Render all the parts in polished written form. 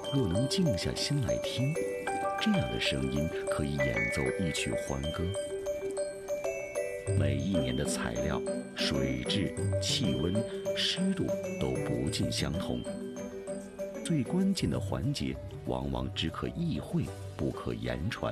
若能静下心来听，这样的声音可以演奏一曲欢歌。每一年的材料、水质、气温、湿度都不尽相同，最关键的环节往往只可意会，不可言传。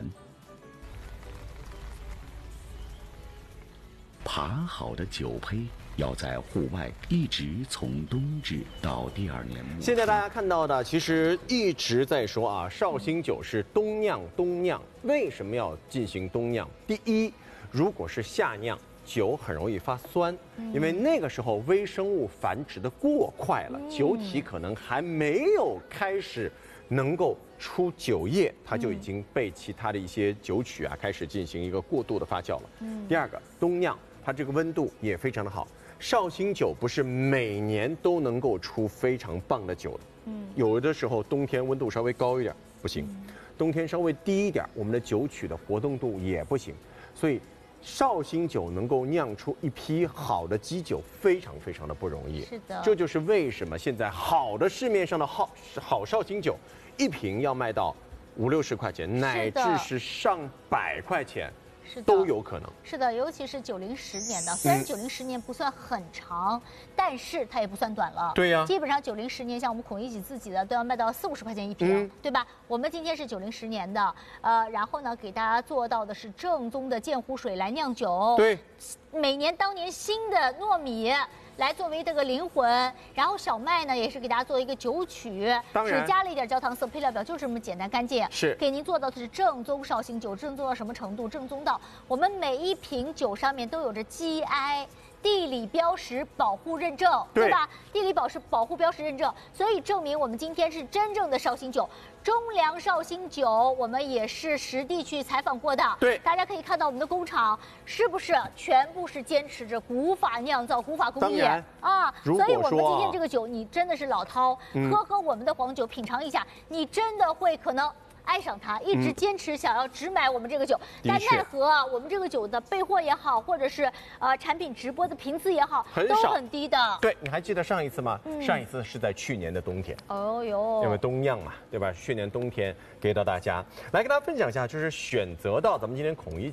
爬好的酒胚要在户外一直从冬至到第二年末。 现在大家看到的，其实一直在说啊，绍兴酒是冬酿。为什么要进行冬酿？第一，如果是夏酿，酒很容易发酸，因为那个时候微生物繁殖的过快了，酒体可能还没有开始能够出酒液，它就已经被其他的一些酒曲啊开始进行一个过度的发酵了。第二个，冬酿它这个温度也非常的好。绍兴酒不是每年都能够出非常棒的酒的，有的时候冬天温度稍微高一点不行，冬天稍微低一点，我们的酒曲的活动度也不行，所以绍兴酒能够酿出一批好的基酒，非常非常的不容易。 是的， 这就是为什么现在好的市面上的好绍兴酒，一瓶要卖到50-60块钱，乃至是上100块钱。都有可能。 是的，尤其是90、10年的，虽然90、10年不算很长，但是它也不算短了。 对呀， 基本上90、10年，像我们孔乙己自己的都要卖到40-50块钱一瓶，对吧？我们今天是90、10年的，然后呢，给大家做到的是正宗的鉴湖水来酿酒。 对， 每年当年新的糯米来作为这个灵魂，然后小麦呢也是给大家做一个酒曲，只加了一点焦糖色，配料表就这么简单干净， 是给您做到的是正宗绍兴酒，正宗到什么程度？正宗到我们每一瓶酒上面都有着 GI。地理标识保护认证，对吧？地理保护标识认证，所以证明我们今天是真正的绍兴酒，中粮绍兴酒，我们也是实地去采访过的。 对， 大家可以看到我们的工厂是不是全部是坚持着古法酿造、古法工艺啊？所以我们今天这个酒，你真的是老饕，喝我们的黄酒，品尝一下，你真的会可能爱上它，一直坚持想要只买我们这个酒，但奈何我们这个酒的备货也好，或者是产品直播的频次也好，都很低的。 对，你还记得上一次吗？上一次是在去年的冬天。 哦哟， 因为冬酿嘛，对吧？去年冬天给到大家来跟大家分享一下，就是选择到咱们今天孔乙